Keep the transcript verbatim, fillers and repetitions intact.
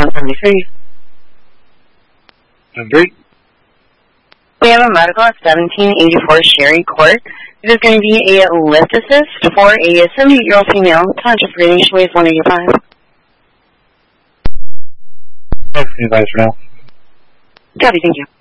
seventy-three. seventy-three. We have a medical at seventeen eighty-four Sherry Court. It is going to be a lift assist for a seventy-eight-year-old female. Conscious breathing. She weighs one eighty-five. Okay, guys, for now. Copy, thank you.